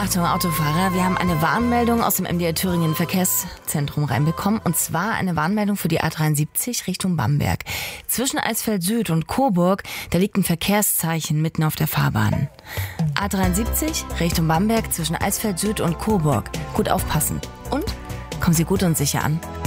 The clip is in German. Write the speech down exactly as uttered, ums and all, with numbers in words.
Achtung, Autofahrer, wir haben eine Warnmeldung aus dem M D R Thüringen Verkehrszentrum reinbekommen. Und zwar eine Warnmeldung für die A dreiundsiebzig Richtung Bamberg. Zwischen Eisfeld Süd und Coburg, da liegt ein Verkehrszeichen mitten auf der Fahrbahn. A dreiundsiebzig Richtung Bamberg zwischen Eisfeld Süd und Coburg. Gut aufpassen. Und kommen Sie gut und sicher an.